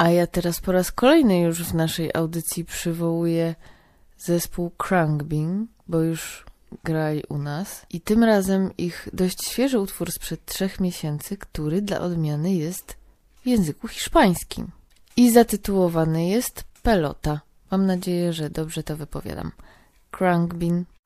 A ja teraz po raz kolejny już w naszej audycji przywołuję zespół Khruangbin, bo już grali u nas. I tym razem ich dość świeży utwór sprzed 3 miesięcy, który dla odmiany jest w języku hiszpańskim. I zatytułowany jest Pelota. Mam nadzieję, że dobrze to wypowiadam. Khruangbin,